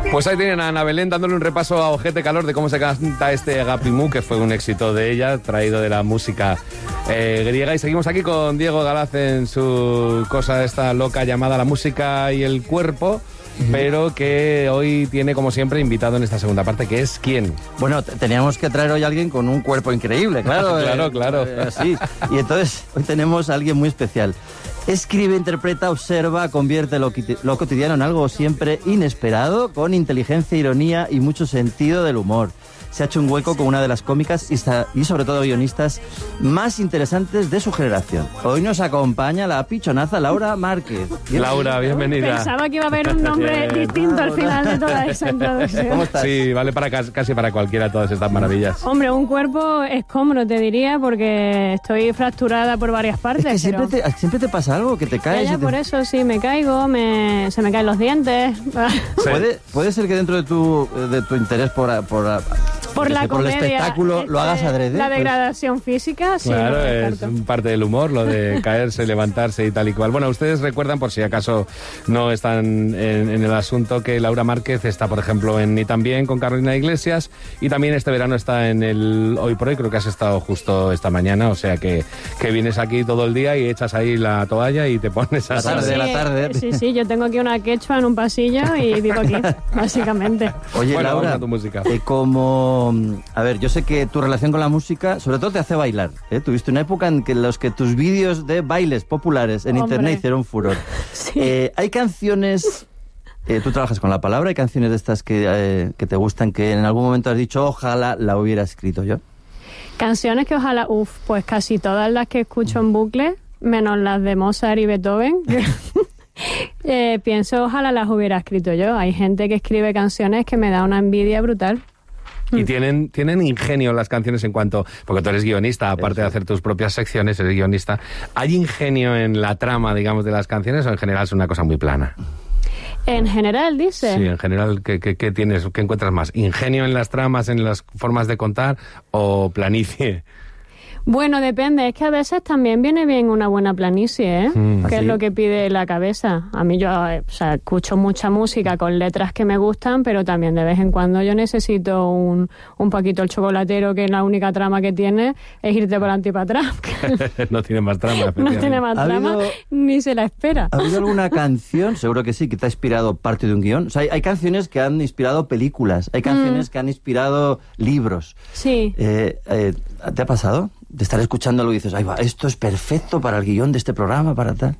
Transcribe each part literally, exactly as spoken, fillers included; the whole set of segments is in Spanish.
Pues ahí tienen a Ana Belén dándole un repaso a Ojete Calor de cómo se canta este Agapimú, que fue un éxito de ella, traído de la música eh, griega. Y seguimos aquí con Diego Galaz en su cosa esta loca llamada La música y el cuerpo, pero que hoy tiene, como siempre, invitado en esta segunda parte, que es ¿quién? Bueno, teníamos que traer hoy a alguien con un cuerpo increíble, claro. claro, eh, claro. Eh, sí. Y entonces hoy tenemos a alguien muy especial. Escribe, interpreta, observa, convierte lo, lo cotidiano en algo siempre inesperado, con inteligencia, ironía y mucho sentido del humor. Se ha hecho un hueco con una de las cómicas y, y sobre todo guionistas más interesantes de su generación. Hoy nos acompaña la pichonaza Laura Márquez. Laura, bienvenida. Pensaba que iba a haber un nombre distinto al final de toda esa introducción. ¿Cómo estás? Sí, vale para casi para cualquiera todas estas maravillas. Hombre, un cuerpo escombro, te diría, porque estoy fracturada por varias partes. Es que siempre, pero... te, siempre te pasa algo, que te caes. Ya, ya, te... por eso sí, me caigo, me, se me caen los dientes. Sí. ¿Puede, puede ser que dentro de tu, de tu interés por... por Por la por el comedia, espectáculo lo hagas adrede. La pues... degradación física, sí. Claro, no es descarto. parte del humor, lo de caerse, levantarse y tal y cual. Bueno, ustedes recuerdan, por si acaso no están en, en el asunto, que Laura Márquez está, por ejemplo, en Ni tan bien con Carolina Iglesias, y también este verano está en el Hoy por Hoy, creo que has estado justo esta mañana, o sea que, que vienes aquí todo el día y echas ahí la toalla y te pones a... La tarde, sí, la tarde. Sí, sí, yo tengo aquí una quechua en un pasillo y vivo aquí, básicamente. Oye, Bueno, Laura, vamos a tu música. Eh, como... A ver, yo sé que tu relación con la música, sobre todo te hace bailar, ¿eh? Tuviste una época en que los que tus vídeos de bailes populares en Hombre. internet hicieron furor. Sí. Eh, hay canciones... Eh, tú trabajas con la palabra, hay canciones de estas que, eh, que te gustan, que en algún momento has dicho, ojalá la hubiera escrito yo. Canciones que ojalá, uff, pues casi todas las que escucho en bucle, menos las de Mozart y Beethoven, eh, pienso ojalá las hubiera escrito yo. Hay gente que escribe canciones que me da una envidia brutal. Y tienen, tienen ingenio las canciones en cuanto... Porque tú eres guionista, aparte de hacer tus propias secciones, eres guionista. ¿Hay ingenio en la trama, digamos, de las canciones o en general es una cosa muy plana? En general, dice. Sí, en general, ¿qué, qué, qué tienes, qué encuentras más? ¿Ingenio en las tramas, en las formas de contar o planicie? Bueno, depende. Es que a veces también viene bien una buena planicie, ¿eh? Mm. Que ¿Ah, es sí? lo que pide la cabeza. A mí yo, eh, o sea, escucho mucha música con letras que me gustan, pero también de vez en cuando yo necesito un, un Paquito el Chocolatero, que la única trama que tiene es irte por adelante y para atrás. No tiene más trama, No efectivamente. tiene más ¿Ha trama, habido- ni se la espera. ¿Ha habido alguna canción, seguro que sí, que te ha inspirado parte de un guión? O sea, hay, hay canciones que han inspirado películas, hay canciones que han inspirado libros. Sí. Eh, eh, ¿Te ha pasado? De estar escuchando algo y dices, ay, va, esto es perfecto para el guión de este programa, para tal.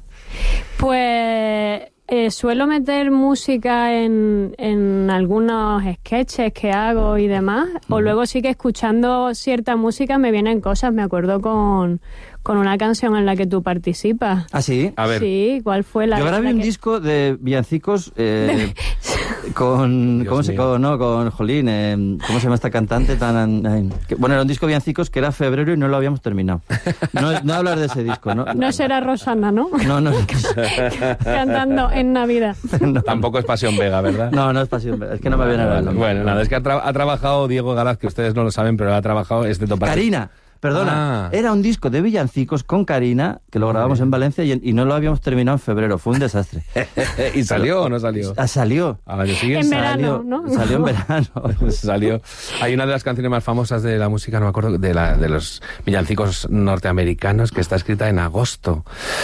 Pues eh, suelo meter música en, en algunos sketches que hago y demás, o luego sí que escuchando cierta música me vienen cosas. Me acuerdo con, con una canción en la que tú participas. ¿Ah, sí? A ver, Sí, ¿cuál fue la Yo grabé la un que- disco de villancicos eh, con... Dios ¿Cómo se mío. con, no, con Jolín? Eh, ¿Cómo se llama esta cantante tan...? eh, que- bueno, era un disco de villancicos que era febrero y no lo habíamos terminado. No, no hablar de ese disco, ¿no? No será Rosana, ¿no? No, no, Cantando en Navidad. no, tampoco es Pasión Vega, ¿verdad? no, no es pasión, es que no me viene a ver. Bueno, nada, es que ha, tra- ha trabajado Diego Galaz, que ustedes no lo saben, pero ha trabajado este topazo. Karina, perdona, Ah. era un disco de villancicos con Karina, que lo grabamos en Valencia y, y no lo habíamos terminado en febrero, fue un desastre. ¿Y salió o no salió? Ah, salió. Al año siguiente. En verano, Salió, ¿no? salió en verano. Salió. Hay una de las canciones más famosas de la música, no me acuerdo, de, la, de los villancicos norteamericanos, que está escrita en agosto.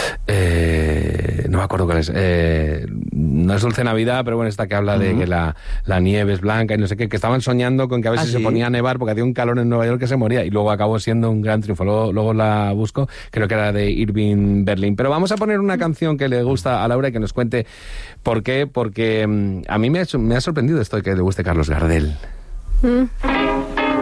Eh, no me acuerdo cuál es. Eh, no es Dulce Navidad, pero bueno, esta que habla de que la, la nieve es blanca y no sé qué, que estaban soñando con que a ver ¿Ah, si sí? se ponía a nevar porque hacía un calor en Nueva York que se moría, y luego acabó siendo un gran triunfo. Luego, luego la busco, creo que era de Irving Berlin. Pero vamos a poner una canción que le gusta a Laura y que nos cuente por qué, porque mm, a mí me ha, hecho- me ha sorprendido esto de que le guste Carlos Gardel. Mm.